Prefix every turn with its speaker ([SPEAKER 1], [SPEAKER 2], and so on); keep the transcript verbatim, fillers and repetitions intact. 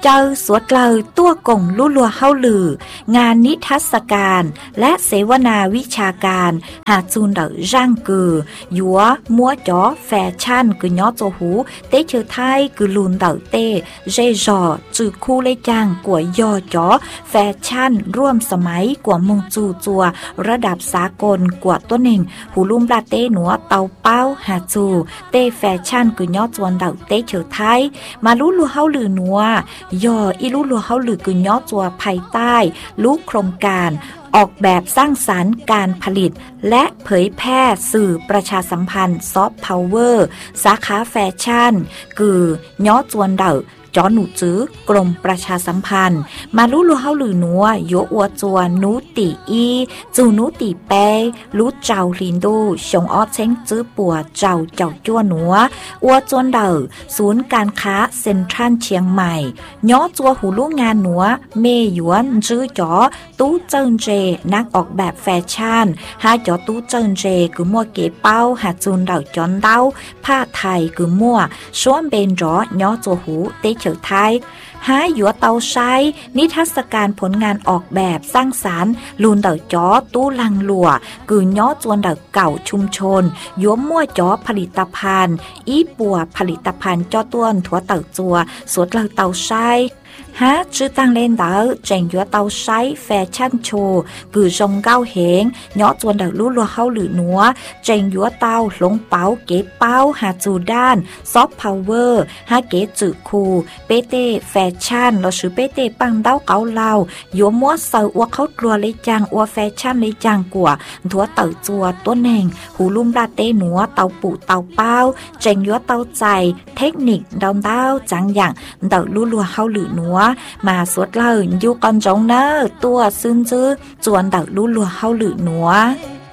[SPEAKER 1] เจอสวดเลยตัวกงลู่ลัวเฮาหลืองานนิทรรศการและเสวนาวิชาการหาจูนเดอร่างกือยัวมัวจ๋อแฟชั่นกือย่อโจหูเตเชอไทยกือลุนเดอเตเจจอจือคู่เลยจางกว่ายอจ๋อแฟชั่นร่วมสมัยกว่ามงจูจัวระดับสากลกว่าตัวหนึ่งหูลุ่มลาเต้หนัวเตาเป้าหาจูเต้แฟชั่นกือย่อจวนเดอเตเชอไทยมาลู่ลัวเฮาหลือนัวยออีลู่ลัวเฮาหลือกือย่อจัวภายใต้ลูกโครงการออกแบบสร้างสรรค์การผลิตและเผยแพร่สื่อประชาสัมพันธ์ซอฟต์พาวเวอร์สาขาแฟชั่นกือย่อจวนเดอจอหนูจื้อกรมประชาสัมพันธ์มาลู่ลัวเฮาหลือนัวโยอัวจวนนูตีอีจูนูตีเปลู่เจ้าลินดูชงออเช้งจื้อปัวเจ้าเจ้าจ้วหนัวอัวจวนเดอศูนย์การค้าเซ็นทรัลเชียงใหม่ย่อจัวหูลู่งานหนัวเมหยวนจื้อจ๋อตู้เจิ้งเจนักออกแบบแฟชั่นหาจ๋อตู้เจิ้งเจกือมัวเก๋เป้าหาจูนเดาจอนเต้าผ้าไทยกือมัวช้วนเบนจ๋อย่อจัวหูเตเฉอไทยหาหยัวเตาใช้นิทรรศการผลงานออกแบบสร้างสรรค์ลูนเดาจ๋อตู้ลังหลัวกือย่อจวนเดาเก่าชุมชนยัวมั่วจ๋อผลิตภัณฑ์อีปัวผลิตภัณฑ์จ้อต้วนถั่วเต่าจัวสวดเล่าเตาใช้ฮะชื่อตั้งเล่นเดอเจงยัวเตาใช้แฟชั่นโชว์กือจงเก้าเหงย่อจวนเดาลู่ลัวเฮาหรือหนัวเจงยัวเตาหลงเป๋าเก๋เป้าหาจูด้านซอฟต์พาวเวอร์ฮาเก๋จือคูเปเต้แฟชั่นเราชื่อเปเต้ปังเต้าเกาเหลายัวมัวเซออัวเขาตัวเลยจังอัวแฟชั่นเลยจังกว่าถั่วเต่าจัวตัวแหน่งหูลุ่มลาเต้หนัวเตาปูเตาเป้าเจงยัวเตาใจเทคนิคดาวเต้าจังอย่างเดาลู่ลัวเฮาหรือหนัวมาสวดเล่าอยู่ก่อนจงเนอตัวซึ้งจื้อจวนเดาลู่ลัวเฮาหรือหนัว